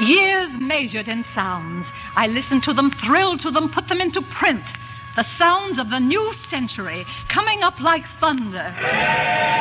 Years measured in sounds. I listened to them, thrilled to them, put them into print. The sounds of the new century coming up like thunder.